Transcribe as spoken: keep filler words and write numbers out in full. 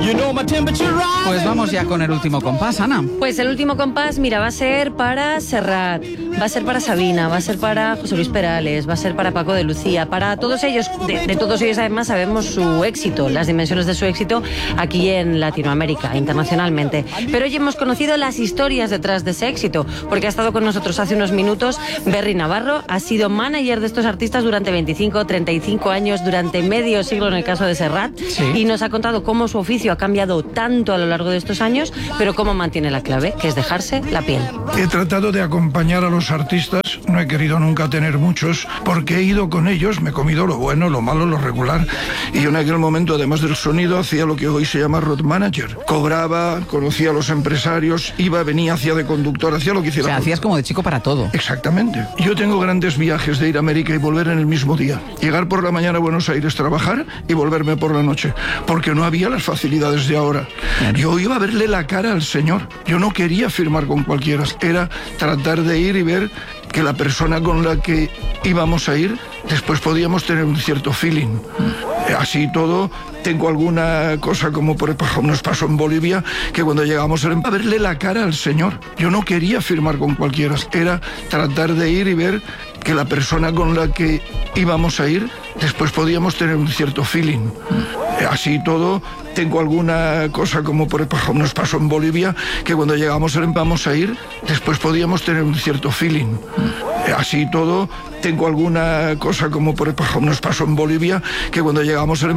Pues vamos ya con el último compás, Ana. Pues el último compás, mira, va a ser para Serrat, va a ser para Sabina, va a ser para José Luis Perales, va a ser para Paco de Lucía, para todos ellos. De, de todos ellos además sabemos su éxito, las dimensiones de su éxito aquí en Latinoamérica, internacionalmente. Pero hoy hemos conocido las historias detrás de ese éxito, porque ha estado con nosotros hace unos minutos Berry Navarro, ha sido manager de estos artistas durante veinticinco, treinta y cinco años, durante medio siglo en el caso de Serrat, sí. Y nos ha contado cómo su oficio ha cambiado tanto a lo largo de estos años, pero cómo mantiene la clave, que es dejarse la piel. He tratado de acompañar a los artistas, no he querido nunca tener muchos, porque he ido con ellos, me he comido lo bueno, lo malo, lo regular, y yo en aquel momento, además del sonido, hacía lo que hoy se llama road manager. Cobraba, conocía a los empresarios, iba, venía, hacía de conductor, hacía lo que hiciera. O sea, hacías como de chico para todo. Exactamente. Yo tengo grandes viajes de ir a América y volver en el mismo día. Llegar por la mañana a Buenos Aires, trabajar y volverme por la noche, porque no había las facilidades de ahora. Yo iba a verle la cara al señor. Yo no quería firmar con cualquiera. Era tratar de ir y ver que la persona con la que íbamos a ir, después podíamos tener un cierto feeling. Así todo, tengo alguna cosa como por ejemplo nos pasó en Bolivia, que cuando llegamos a verle la cara al señor. Yo no quería firmar con cualquiera. Era tratar de ir y ver que la persona con la que íbamos a ir, después podíamos tener un cierto feeling. Así todo, tengo alguna cosa como por ejemplo nos pasó en Bolivia, que cuando llegamos a vamos a ir, después podíamos tener un cierto feeling. Así todo, tengo alguna cosa como por ejemplo nos pasó en Bolivia, que cuando llegamos a